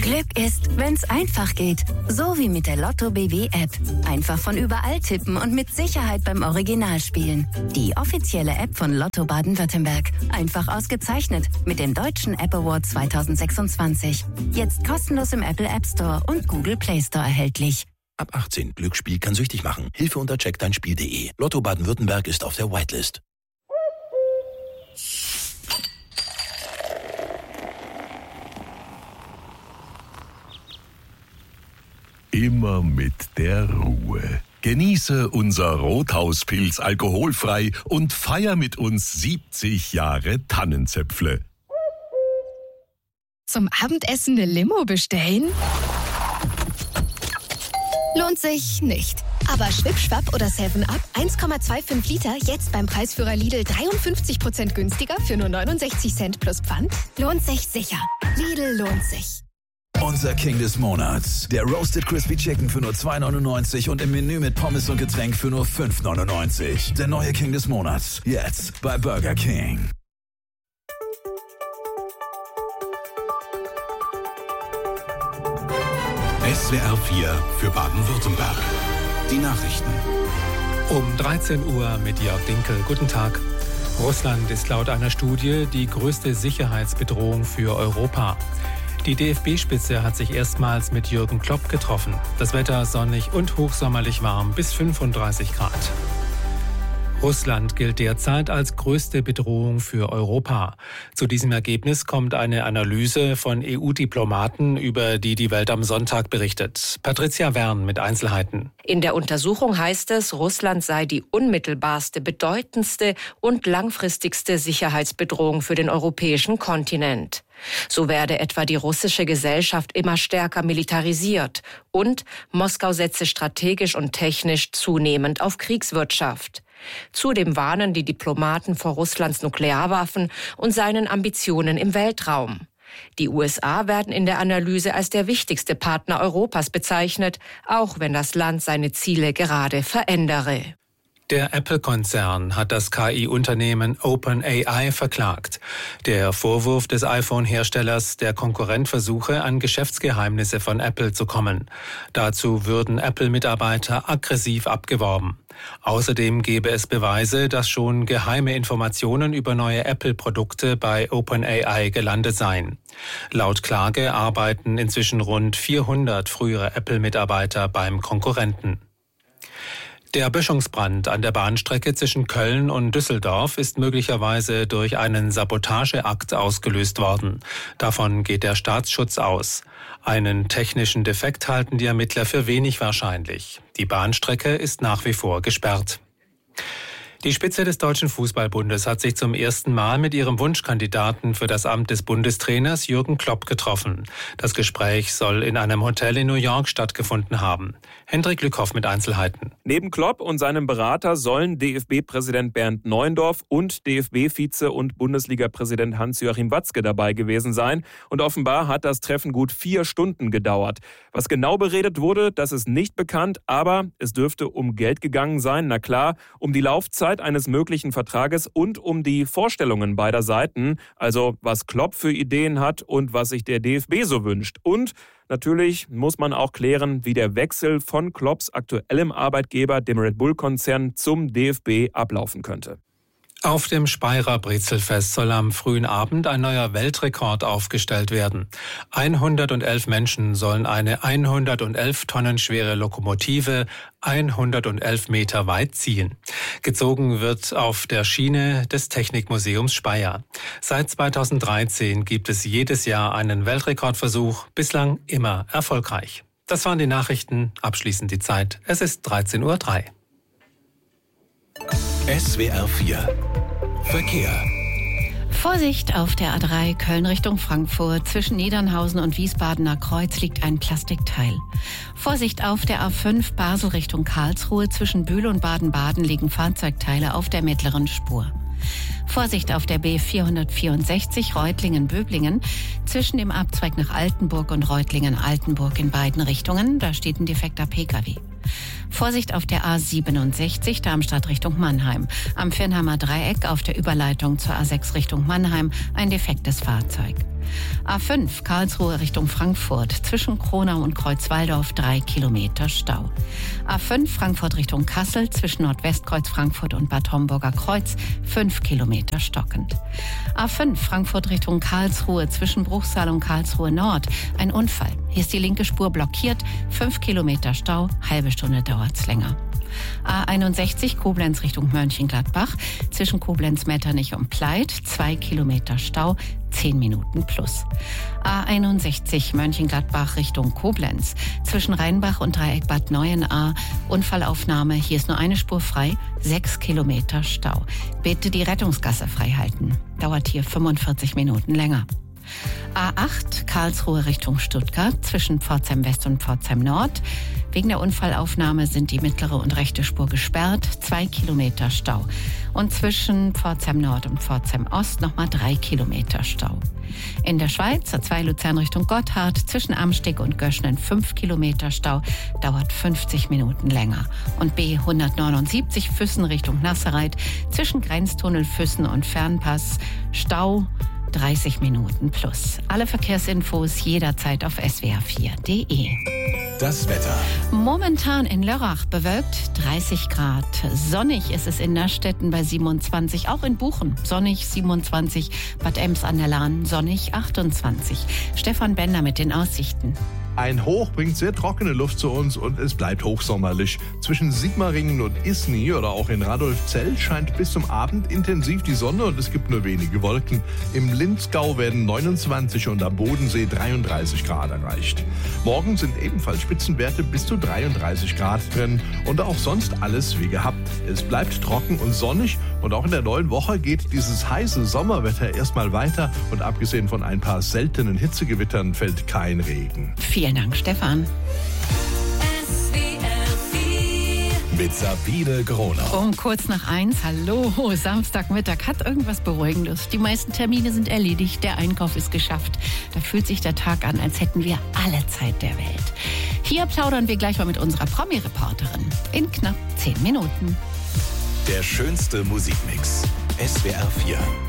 Glück ist, wenn's einfach geht. So wie mit der Lotto BW App. Einfach von überall tippen und mit Sicherheit beim Original spielen. Die offizielle App von Lotto Baden-Württemberg. Einfach ausgezeichnet mit dem Deutschen App Award 2026. Jetzt kostenlos im Apple App Store und Google Play Store erhältlich. Ab 18. Glücksspiel kann süchtig machen. Hilfe unter checkdeinspiel.de. Lotto Baden-Württemberg ist auf der Whitelist. Immer mit der Ruhe. Genieße unser Rothauspilz alkoholfrei und feier mit uns 70 Jahre Tannenzäpfle. Zum Abendessen eine Limo bestellen? Lohnt sich nicht. Aber Schwipp-Schwapp oder 7-Up 1,25 Liter jetzt beim Preisführer Lidl 53% günstiger für nur 69 Cent plus Pfand? Lohnt sich sicher. Lidl lohnt sich. Unser King des Monats. Der Roasted Crispy Chicken für nur 2,99 und im Menü mit Pommes und Getränk für nur 5,99. Der neue King des Monats. Jetzt bei Burger King. SWR 4 für Baden-Württemberg. Die Nachrichten. Um 13 Uhr mit Jörg Dinkel. Guten Tag. Russland ist laut einer Studie die größte Sicherheitsbedrohung für Europa. Die DFB-Spitze hat sich erstmals mit Jürgen Klopp getroffen. Das Wetter sonnig und hochsommerlich warm bis 35 Grad. Russland gilt derzeit als größte Bedrohung für Europa. Zu diesem Ergebnis kommt eine Analyse von EU-Diplomaten, über die die Welt am Sonntag berichtet. Patricia Wern mit Einzelheiten. In der Untersuchung heißt es, Russland sei die unmittelbarste, bedeutendste und langfristigste Sicherheitsbedrohung für den europäischen Kontinent. So werde etwa die russische Gesellschaft immer stärker militarisiert und Moskau setze strategisch und technisch zunehmend auf Kriegswirtschaft. Zudem warnen die Diplomaten vor Russlands Nuklearwaffen und seinen Ambitionen im Weltraum. Die USA werden in der Analyse als der wichtigste Partner Europas bezeichnet, auch wenn das Land seine Ziele gerade verändere. Der Apple-Konzern hat das KI-Unternehmen OpenAI verklagt. Der Vorwurf des iPhone-Herstellers, der Konkurrent versuche, an Geschäftsgeheimnisse von Apple zu kommen. Dazu würden Apple-Mitarbeiter aggressiv abgeworben. Außerdem gebe es Beweise, dass schon geheime Informationen über neue Apple-Produkte bei OpenAI gelandet seien. Laut Klage arbeiten inzwischen rund 400 frühere Apple-Mitarbeiter beim Konkurrenten. Der Böschungsbrand an der Bahnstrecke zwischen Köln und Düsseldorf ist möglicherweise durch einen Sabotageakt ausgelöst worden. Davon geht der Staatsschutz aus. Einen technischen Defekt halten die Ermittler für wenig wahrscheinlich. Die Bahnstrecke ist nach wie vor gesperrt. Die Spitze des Deutschen Fußballbundes hat sich zum ersten Mal mit ihrem Wunschkandidaten für das Amt des Bundestrainers Jürgen Klopp getroffen. Das Gespräch soll in einem Hotel in New York stattgefunden haben. Hendrik Lückhoff mit Einzelheiten. Neben Klopp und seinem Berater sollen DFB-Präsident Bernd Neuendorf und DFB-Vize und Bundesliga-Präsident Hans-Joachim Watzke dabei gewesen sein. Und offenbar hat das Treffen gut 4 Stunden gedauert. Was genau beredet wurde, das ist nicht bekannt, aber es dürfte um Geld gegangen sein. Na klar, um die Laufzeit eines möglichen Vertrages und um die Vorstellungen beider Seiten, also was Klopp für Ideen hat und was sich der DFB so wünscht. Und natürlich muss man auch klären, wie der Wechsel von Klopps aktuellem Arbeitgeber, dem Red Bull-Konzern, zum DFB ablaufen könnte. Auf dem Speyerer Brezelfest soll am frühen Abend ein neuer Weltrekord aufgestellt werden. 111 Menschen sollen eine 111 Tonnen schwere Lokomotive 111 Meter weit ziehen. Gezogen wird auf der Schiene des Technikmuseums Speyer. Seit 2013 gibt es jedes Jahr einen Weltrekordversuch, bislang immer erfolgreich. Das waren die Nachrichten, abschließend die Zeit. Es ist 13:03 Uhr. SWR 4 Verkehr. Vorsicht auf der A3 Köln Richtung Frankfurt. Zwischen Niedernhausen und Wiesbadener Kreuz liegt ein Plastikteil. Vorsicht auf der A5 Basel Richtung Karlsruhe. Zwischen Bühl und Baden-Baden liegen Fahrzeugteile auf der mittleren Spur. Vorsicht auf der B464 Reutlingen-Böblingen. Zwischen dem Abzweig nach Altenburg und Reutlingen-Altenburg in beiden Richtungen. Da steht ein defekter Pkw. Vorsicht auf der A67 Darmstadt Richtung Mannheim. Am Firnheimer Dreieck auf der Überleitung zur A6 Richtung Mannheim ein defektes Fahrzeug. A5 Karlsruhe Richtung Frankfurt zwischen Kronau und Kreuzwaldorf 3 Kilometer Stau. A5 Frankfurt Richtung Kassel zwischen Nordwestkreuz Frankfurt und Bad Homburger Kreuz 5 Kilometer stockend. A5 Frankfurt Richtung Karlsruhe zwischen Bruchsal und Karlsruhe Nord ein Unfall. Hier ist die linke Spur blockiert, 5 Kilometer Stau, halbe Stunde dauert's länger. A61 Koblenz Richtung Mönchengladbach zwischen Koblenz-Metternich und Pleit 2 Kilometer Stau, 10 Minuten plus. A61 Mönchengladbach Richtung Koblenz zwischen Rheinbach und Dreieck Bad Neuenahr Unfallaufnahme, hier ist nur eine Spur frei, 6 Kilometer Stau. Bitte die Rettungsgasse frei halten, dauert hier 45 Minuten länger. A8 Karlsruhe Richtung Stuttgart zwischen Pforzheim West und Pforzheim Nord. Wegen der Unfallaufnahme sind die mittlere und rechte Spur gesperrt, 2 Kilometer Stau. Und zwischen Pforzheim Nord und Pforzheim Ost nochmal 3 Kilometer Stau. In der Schweiz A2 Luzern Richtung Gotthard zwischen Amsteg und Göschnen 5 Kilometer Stau, dauert 50 Minuten länger. Und B179 Füssen Richtung Nassereit zwischen Grenztunnel Füssen und Fernpass Stau 30 Minuten plus. Alle Verkehrsinfos jederzeit auf swr4.de. Das Wetter. Momentan in Lörrach bewölkt 30 Grad. Sonnig ist es in Nastetten bei 27, auch in Buchen sonnig 27, Bad Ems an der Lahn sonnig 28. Stefan Bender mit den Aussichten. Ein Hoch bringt sehr trockene Luft zu uns und es bleibt hochsommerlich. Zwischen Sigmaringen und Isny oder auch in Radolfzell scheint bis zum Abend intensiv die Sonne und es gibt nur wenige Wolken. Im Linzgau werden 29 und am Bodensee 33 Grad erreicht. Morgen sind ebenfalls Spitzenwerte bis zu 33 Grad drin und auch sonst alles wie gehabt. Es bleibt trocken und sonnig und auch in der neuen Woche geht dieses heiße Sommerwetter erstmal weiter und abgesehen von ein paar seltenen Hitzegewittern fällt kein Regen. Vielen Dank, Stefan. Mit Sabine Gronau. Um kurz nach 1, hallo, Samstagmittag hat irgendwas Beruhigendes. Die meisten Termine sind erledigt, der Einkauf ist geschafft. Da fühlt sich der Tag an, als hätten wir alle Zeit der Welt. Hier plaudern wir gleich mal mit unserer Promi-Reporterin in knapp 10 Minuten. Der schönste Musikmix. SWR 4.